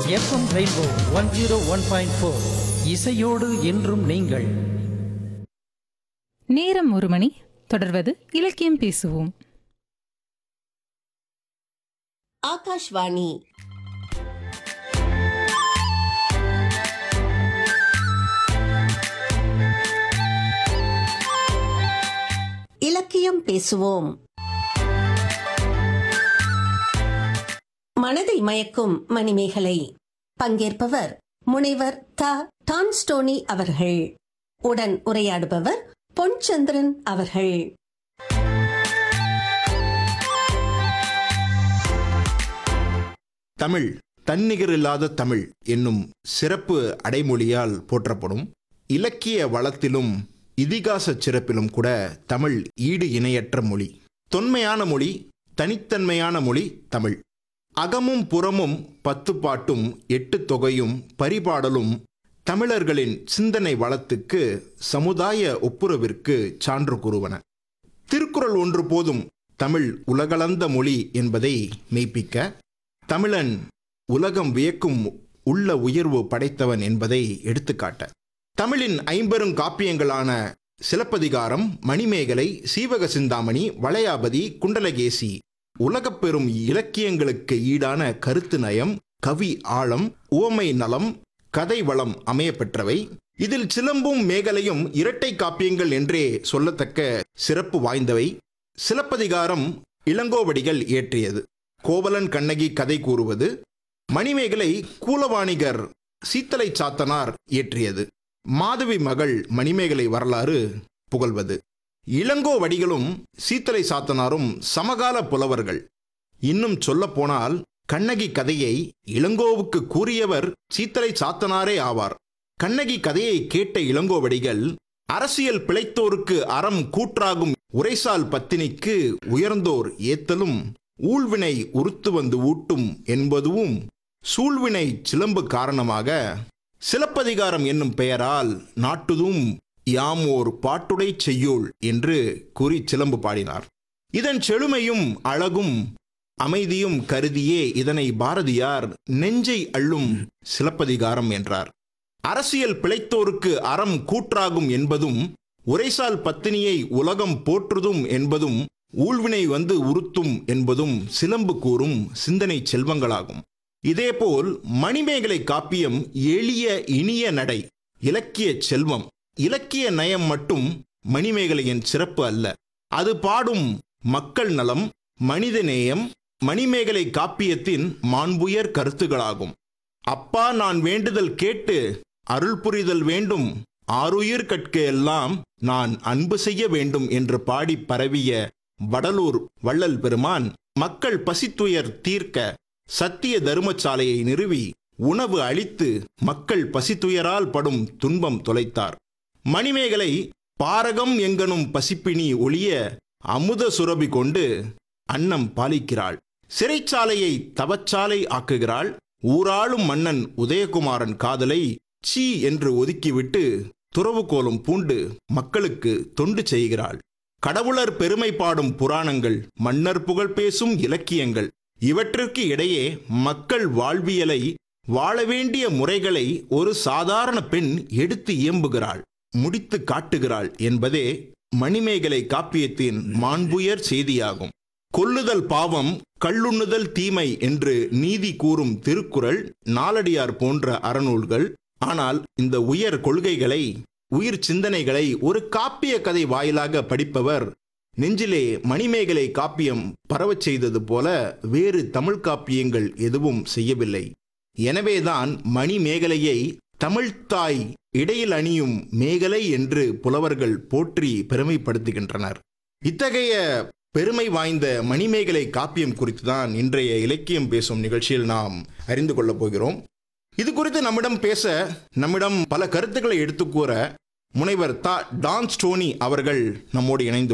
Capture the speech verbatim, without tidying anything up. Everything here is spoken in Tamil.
FM rainbow one zero one point four இசையோடு என்றும் நீங்கள். நேரம் ஒரு மணி. தொடர்வது இலக்கியம் பேசுவோம். ஆகாஷ்வாணி இலக்கியம் பேசுவோம். மனதை மயக்கும் மணிமேகலை. பங்கேற்பவர் முனைவர் த டான்ஸ்டோனி அவர்கள். உடன் உரையாடுபவர் பொன்சந்திரன் அவர்கள். தமிழ் தன்னிகரில்லாத தமிழ் என்னும் சிறப்பு அடைமொழியால் போற்றப்படும். இலக்கிய வளத்திலும் இதிகாச சிறப்பிலும் கூட தமிழ் ஈடு இணையற்ற மொழி. தொன்மையான மொழி, தனித்தன்மையான மொழி தமிழ். அகமும் புறமும் பத்து பாட்டும் எட்டு தொகையும் பரிபாடலும் தமிழர்களின் சிந்தனை வளத்துக்கு சமுதாய ஒப்புரவிற்கு சான்று கூறுவன. திருக்குறள் ஒன்று போதும் தமிழ் உலகளந்த மொழி என்பதை மெய்ப்பிக்க. தமிழன் உலகம் வியக்கும் உள்ள உயர்வு படைத்தவன் என்பதை எடுத்துக்காட்ட. தமிழின் ஐம்பெரும் காப்பியங்களான சிலப்பதிகாரம், மணிமேகலை, சீவக சிந்தாமணி, வளையாபதி, குண்டலகேசி உலகப்பெரும் இலக்கியங்களுக்கு ஈடான கருத்து நயம், கவி ஆழம், உவமை நலம், கதை வளம் அமைய பெற்றவை. இதில் சிலம்பும் மேகலையும் இரட்டை காப்பியங்கள் என்றே சொல்லத்தக்க சிறப்பு வாய்ந்தவை. சிலப்பதிகாரம் இளங்கோவடிகள் இயற்றியது. கோவலன் கண்ணகி கதை கூறுவது. மணிமேகலை கூலவாணிகர் சீத்தலை சாத்தனார் இயற்றியது. மாதவி மகள் மணிமேகலை வரலாறு புகழ்வது. இளங்கோவடிகளும் சீத்தலை சாத்தனாரும் சமகால புலவர்கள். இன்னும் சொல்ல போனால் கண்ணகி கதையை இளங்கோவுக்கு கூறியவர் சீத்தலை சாத்தனாரே ஆவார். கண்ணகி கதையை கேட்ட இளங்கோவடிகள், அரசியல் பிழைத்தோருக்கு அறம் கூற்றாகும் உரைசால் பத்தினிக்கு உயர்ந்தோர் ஏத்தலும் ஊழ்வினை உறுத்து வந்து ஊட்டும் என்பதுவும் சூழ்வினை சிலம்பு காரணமாக சிலப்பதிகாரம் என்னும் பெயரால் நாட்டுதும் யாமோர் பாட்டுடை செய்யோள் என்று கூறி சிலம்பு பாடினார். இதன் செழுமையும் அழகும் அமைதியும் கருதியே இதனை பாரதியார் நெஞ்சை அள்ளும் சிலப்பதிகாரம் என்றார். அரசியல் பிழைத்தோருக்கு அறம் கூற்றாகும் என்பதும் உரைசால் பத்தினியை உலகம் போற்றுதும் என்பதும் ஊழ்வினை வந்து உறுத்தும் என்பதும் சிலம்பு கூறும் சிந்தனை செல்வங்களாகும். இதேபோல் மணிமேகலை காப்பியம் எளிய இனிய நடை, இலக்கிய செல்வம். இலக்கிய நயம் மட்டும் மணிமேகலையின் சிறப்பு அல்ல, அது பாடும் மக்கள் நலம், மனித நேயம் மணிமேகலை காப்பியத்தின் மாண்புயர் கருத்துகளாகும். அப்பா நான் வேண்டுதல் கேட்டு அருள் புரிதல் வேண்டும், ஆருயிர் கற்க எல்லாம் நான் அன்பு செய்ய வேண்டும் என்று பாடி பரவிய வடலூர் வள்ளல் பெருமான் மக்கள் பசித்துயர் தீர்க்க சத்திய தர்மசாலையை நிறுவி உணவு அளித்து மக்கள் பசித்துயரால் படும் துன்பம் தொலைத்தார். மணிமேகலை பாரகம் எங்கனும் பசிப்பினி ஒளிய அமுத சுரபி கொண்டு அன்னம் பாலிக்கிறாள். சிறைச்சாலையை தவச்சாலை ஆக்குகிறாள். ஊராளும் மன்னன் உதயகுமாரன் காதலை சீ என்று ஒதுக்கிவிட்டு துறவு கோலம் பூண்டு மக்களுக்கு தொண்டு செய்கிறாள். கடவுளர் பெருமை பாடும் புராணங்கள், மன்னர் புகழ் பேசும் இலக்கியங்கள், இவற்றிற்கு இடையே மக்கள் வாழ்வியலை, வாழ வேண்டிய முறைகளை ஒரு சாதாரண பெண் எடுத்து இயம்புகிறாள், முடித்து காட்டுகிறாள் என்பதே மணிமேகலை காப்பியத்தின் மாண்புயர் செய்தியாகும். கொல்லுதல் பாவம், கள்ளுண்ணுதல் தீமை என்று நீதி கூறும் திருக்குறள், நாலடியார் போன்ற அறநூல்கள். ஆனால் இந்த உயர் கொள்கைகளை, உயிர் சிந்தனைகளை ஒரு காப்பிய கதை வாயிலாக படிப்பவர் நெஞ்சிலே மணிமேகலை காப்பியம் பரவச் செய்தது போல வேறு தமிழ் காப்பியங்கள் எதுவும் செய்யவில்லை. எனவேதான் மணிமேகலையை தமிழ்த்தாய் இடையில் அணியும் மேகலை என்று புலவர்கள் போற்றி பெருமைப்படுத்துகின்றனர். இத்தகைய பெருமை வாய்ந்த மணிமேகலை காப்பியம் குறித்துதான் இன்றைய இலக்கியம் பேசும் நிகழ்ச்சியில் நாம் அறிந்து கொள்ளப் போகிறோம். இது குறித்து நம்மிடம் பேச, நம்மிடம் பல கருத்துக்களை எடுத்துக்கூற முனைவர் த டான்ஸ்டோனி அவர்கள் நம்மோடு இணைந்து